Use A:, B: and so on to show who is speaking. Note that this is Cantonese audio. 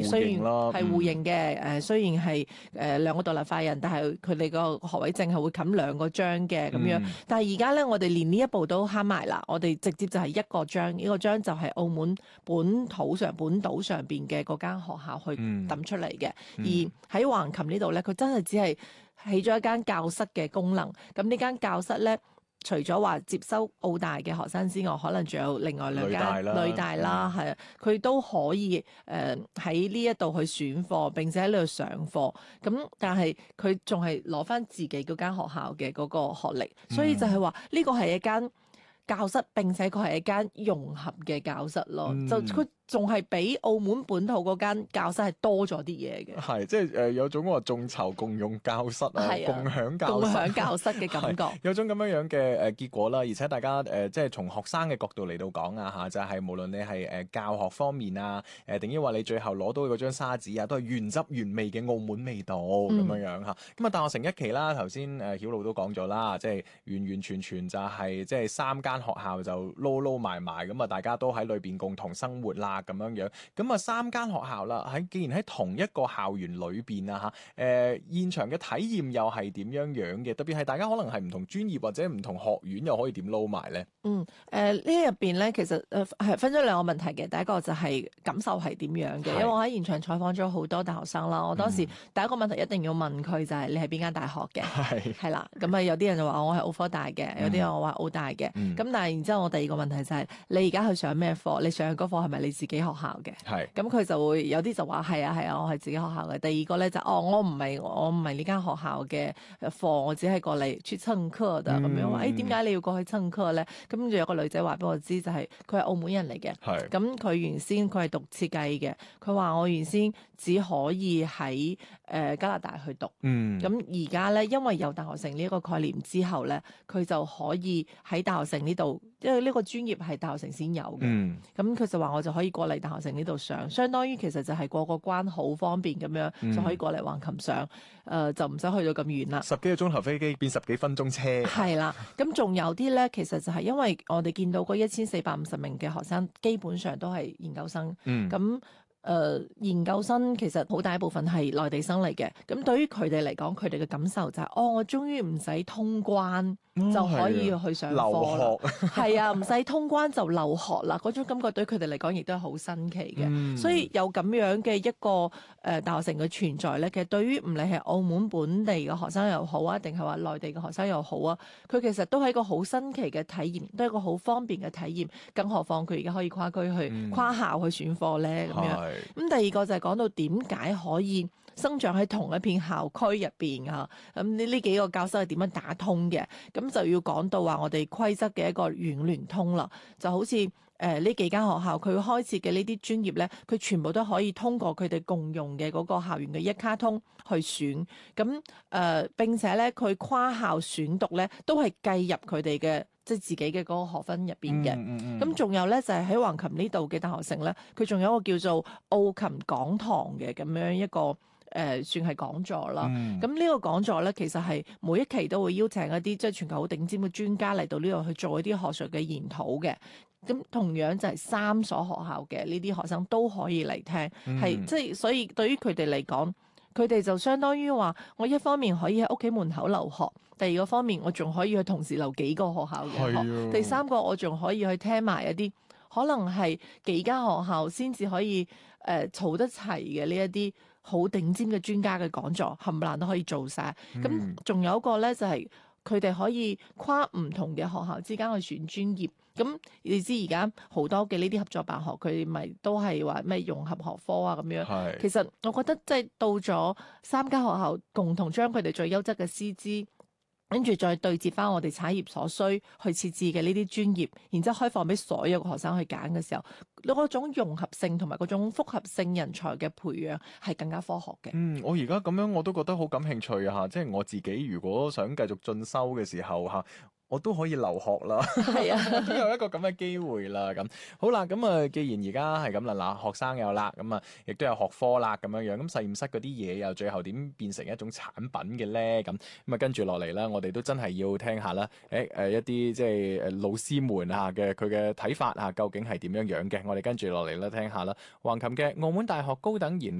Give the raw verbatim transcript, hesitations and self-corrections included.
A: 雖然
B: 啦
A: 係互認嘅，誒雖然係誒兩個獨立法人，但係佢哋個學位證係會冚兩個章嘅咁樣。
B: 嗯
A: 但係而家咧，我哋連呢一步都慳埋啦，我哋直接就係一個章，呢、這個章就係澳門本土上本島上邊嘅嗰間學校去揼出嚟嘅。
B: 嗯、
A: 而喺橫琴呢度咧，佢真係只係起咗一間教室嘅功能。咁呢間教室咧，除咗話接收澳大嘅學生之外，可能仲有另外兩間女大啦，係啊，佢都可以誒喺呢一度去選課，並且喺呢度上課。咁但係佢仲係攞翻自己嗰間學校嘅嗰個學歷，所以就係話呢個係一間教室，並且佢係一間融合嘅教室咯。嗯、就佢仲係比澳門本土嗰間教室係多咗啲嘢嘅。
B: 係即係誒有種話眾籌共用教室啊，啊共享教室
A: 共享教室嘅感覺，
B: 有種咁樣樣嘅誒結果啦。而且大家誒、呃、即係從學生嘅角度嚟到講啊嚇，就係、是、無論你係誒教學方面啊，誒定抑或你最後攞到嗰張沙紙啊，都係原汁原味嘅澳門味道咁、嗯、樣樣嚇。咁啊，大學城一期啦，頭先誒曉露都講咗啦，即係完完全全就係、是、即係三間學校就撈撈埋埋咁啊，大家都喺裏邊共同生活啦咁樣樣。咁啊，三間學校啦，喺既然喺同一個校園裏邊啊嚇，誒、呃、現場嘅體驗又係點樣樣嘅？特別係大家可能係唔同專業或者唔同學院，又可以點撈埋咧？嗯，誒、
A: 呃、呢入邊咧，其實誒係分咗兩個問題嘅。第一個就係感受係點樣嘅，因為我喺現場採訪咗好多大學生啦。我當時第一個問題一定要問佢就係你係邊間大學嘅？係係啦，咁啊有啲人就話我係澳科大嘅，有啲人我話澳大嘅。咁、嗯、但係然之後我第二個問題就係、是、你而家去上咩課？你上嗰課係咪你自己學校嘅？係咁佢就會有啲就話係啊係啊，我係自己學校嘅。第二個咧就哦，我唔係我唔係呢間學校嘅課，我只係過嚟去蹭課的咁、嗯、樣話。誒點解你要過去蹭課咧？咁跟住有個女仔話俾我知，就係佢係澳門人嚟嘅。係咁佢原先佢係讀設計嘅，佢話我原先只可以喺誒、呃、加拿大去讀。嗯，咁而家咧因為有大學城呢一個概念之後咧，佢就可以喺大學城呢度，因為呢個專業係大學城先有嘅。嗯，咁佢就話我就可以過嚟大學城呢度上，相當於其實就係過個關好方便咁樣、嗯、就可以過嚟橫琴上，誒、呃、就唔使去到咁遠啦。十幾個鐘頭飛機變十幾分鐘車。係啦，咁仲有啲咧，其實就係因為我哋見到嗰一千四百五十名嘅學生，基本上都係研究生。嗯，咁。誒、呃、研究生其實好大一部分係內地生嚟嘅，咁對於佢哋嚟講，佢哋嘅感受就係、是，哦，我終於唔使通關、嗯、就可以去上課啦，係啊，唔使通關就留學啦，嗰種感覺對佢哋嚟講亦都係好新奇嘅、嗯。所以有咁樣嘅一個誒、呃、大學城嘅存在咧，其實對於唔理係澳門本地嘅學生又好啊，定係話內地嘅學生又好啊，佢其實都係一個好新奇嘅體驗，都係一個好方便嘅體驗。更何況佢而家可以跨區去、嗯、跨校去選課咧，咁樣。咁第二個就係講到點解可以生長喺同一片校區入邊嚇，咁呢呢幾個教室係點樣打通嘅？咁就要講到話我哋規則嘅一個軟聯通啦，就好似誒呢幾間學校佢開設嘅呢啲專業咧，佢全部都可以通過佢哋共用嘅嗰個校園嘅一卡通去選，咁誒、呃、並且咧佢跨校選讀咧都係計入佢哋嘅。即係自己嘅嗰個學分入邊嘅，咁、嗯、仲、嗯嗯、有咧就係喺橫琴呢度嘅大學城咧，佢仲有一個叫做澳琴講堂嘅咁樣一個誒、呃，算係講座啦。咁、嗯、呢個講座咧，其實係每一期都會邀請一啲即係全球好頂尖嘅專家嚟到呢度去做一啲學術嘅研討嘅。咁同樣就係三所學校嘅呢啲學生都可以嚟聽，係即係所以對於佢哋嚟講。佢哋就相當於話，我一方面可以喺屋企門口留學，第二個方面我仲可以去同時留幾個學校嘅學，第三個我仲可以去聽埋一啲可能係幾間學校先至可以誒儲、呃、得齊嘅呢一啲好頂尖嘅專家嘅講座，冚唪唥都可以做晒。咁、嗯、仲有一個咧就係佢哋可以跨唔同嘅學校之間去選專業。咁你知而家好多嘅呢啲合作辦學，佢咪都係話咩融合學科啊咁樣。其實我覺得即係到咗三間學校共同將佢哋最優質嘅師資，跟住再對接翻我哋產業所需去設置嘅呢啲專業，然之後開放俾所有嘅學生去揀嘅時候，嗰種融合性同埋嗰種複合性人才嘅培養係更加科學嘅。嗯，我而家咁樣我都覺得好感興趣啊！即係我自己如果想繼續進修嘅時候嚇。我都可以留學啦，係啊，都有一個咁嘅機會啦。咁好啦，咁啊，既然而家係咁啦，嗱，學生有啦，咁啊，亦都有學科啦，咁樣樣，咁實驗室嗰啲嘢又最後點變成一種產品嘅咧？咁咁啊，跟住落嚟啦，我哋都真係要聽下啦。誒誒，一啲即係誒老師們啊嘅佢嘅睇法啊，究竟係點樣樣嘅？我哋跟住落嚟啦，聽下啦。橫琴嘅澳門大學高等研